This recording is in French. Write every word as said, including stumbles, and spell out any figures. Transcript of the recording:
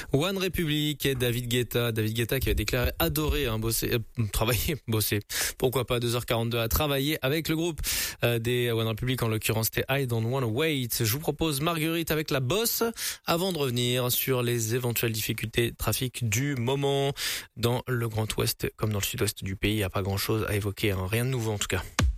One Republic et David Guetta. David Guetta qui a déclaré adorer hein, bosser, euh, travailler, bosser. Pourquoi pas deux heures quarante-deux à travailler avec le groupe euh, des One Republic, en l'occurrence c'était I Don't Wanna Wait. Je vous propose Marguerite avec La Bosse avant de revenir sur les éventuelles difficultés de trafic du moment dans le Grand Ouest comme dans le Sud-Ouest du pays. Il n'y a pas grand chose à évoquer, hein. Rien de nouveau en tout cas.